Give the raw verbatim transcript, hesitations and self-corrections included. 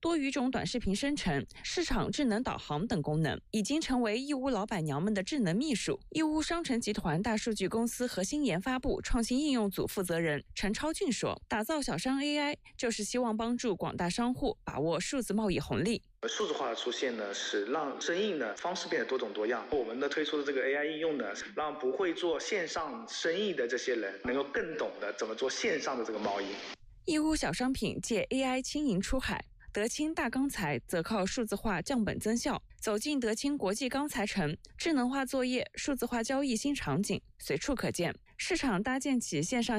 多语种短视频生成、市场智能导航等功能，已经成为义乌老板娘们的智能秘书。义乌商城集团大数据公司核心研发部创新应用组负责人陈超俊说，打造小商 A I 就是希望帮助广大商户把握数字贸易红利。 数字化的出现呢，使让生意呢方式变得多种多样。我们呢推出的这个 A I 应用呢，让不会做线上生意的这些人能够更懂得怎么做线上的这个贸易。 义乌小商品借 A I 轻盈出海，德清大钢材则靠数字化降本增效，走进德清国际钢材城，智能化作业、数字化交易新场景随处可见。市场搭建起线上